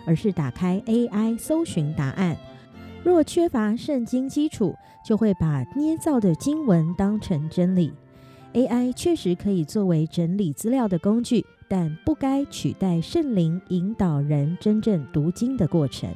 而是打开 AI 搜寻答案。若缺乏圣经基础，就会把捏造的经文当成真理。AI 确实可以作为整理资料的工具，但不该取代圣灵引导人真正读经的过程。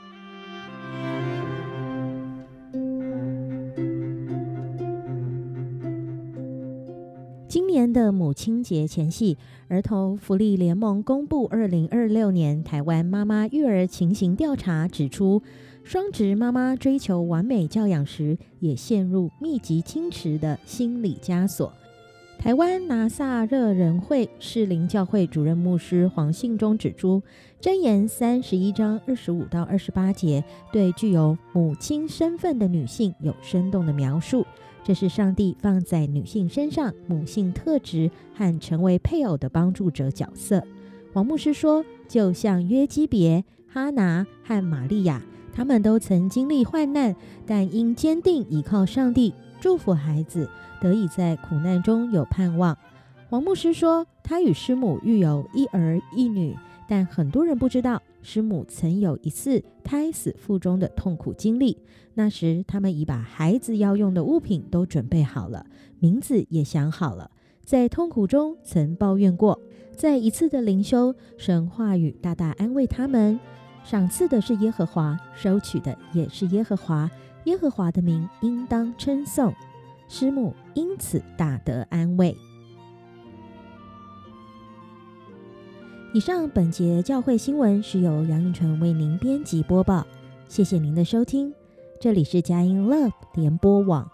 今年的母亲节前夕，儿童福利联盟公布2026年台湾妈妈育儿情形调查，指出双职妈妈追求完美教养时，也陷入密集侵蚀的心理枷锁。台湾拿撒勒人会士林教会主任牧师黄信忠指出，箴言31章25到28节对具有母亲身份的女性有生动的描述，这是上帝放在女性身上母性特质和成为配偶的帮助者角色。黄牧师说，就像约基别、哈拿和玛利亚，他们都曾经历患难，但因坚定依靠上帝，祝福孩子得以在苦难中有盼望。黄牧师说，他与师母育有一儿一女，但很多人不知道，师母曾有一次胎死腹中的痛苦经历。那时他们已把孩子要用的物品都准备好了，名字也想好了，在痛苦中曾抱怨过。在一次的灵修，神话语大大安慰他们，赏赐的是耶和华，收取的也是耶和华，耶和华的名应当称颂。师母因此大得安慰。以上本节教会新闻是由杨云纯为您编辑播报，谢谢您的收听，这里是佳音 Love 联播网，